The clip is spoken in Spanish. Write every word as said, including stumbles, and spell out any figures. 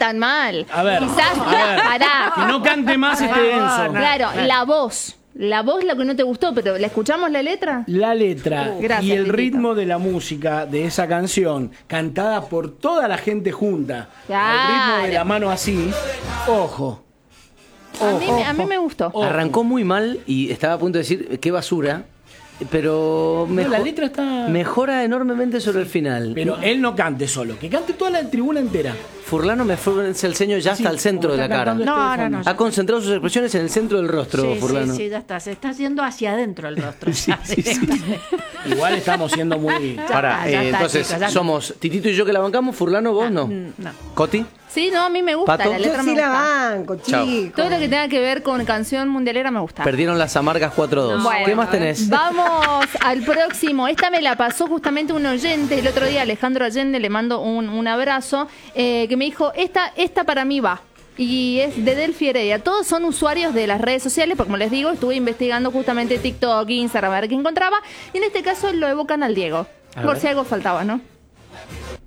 tan mal. A ver, Quizás, a ver. pará. Que no cante más este denso. Claro, la voz. La voz es lo que no te gustó, pero ¿la escuchamos la letra? La letra Uh, gracias, y el Titito. ritmo de la música de esa canción, cantada por toda la gente junta, Claro. el ritmo de la mano así, ojo. A mí, me- a mí me gustó. Ojo. Arrancó muy mal y estaba a punto de decir qué basura, pero No, mejo- la letra está... mejora enormemente sobre el final. Pero él no cante solo, que cante toda la tribuna entera. Furlano me fue el ceño ya Sí, hasta el centro como de la está cara. cantando No, este no, no, fondo. Ha concentrado sus expresiones en el centro del rostro, Sí, Furlano. sí, sí, ya está. Se está yendo hacia adentro el rostro. Sí, sí, sí. Igual estamos siendo muy... Para, está, ya eh, está, entonces, chicos, ya somos Titito y yo que la bancamos, Furlano, vos no. No. ¿Coti? Sí, no, a mí me gusta. Pato. La Yo letra Yo me sí la gusta. banco, Chao. chicos. Todo lo que tenga que ver con canción mundialera me gusta. Perdieron las amargas cuatro dos. Bueno, ¿Qué más tenés? Vamos al próximo. Esta me la pasó justamente un oyente el otro día, Alejandro Allende, le mando un, un abrazo, eh, que me dijo, esta, esta para mí va. Y es de Delphi Heredia. Todos son usuarios de las redes sociales, porque como les digo, estuve investigando justamente TikTok, Instagram, a ver qué encontraba. Y en este caso lo evocan al Diego. A Por ver. si algo faltaba, ¿no?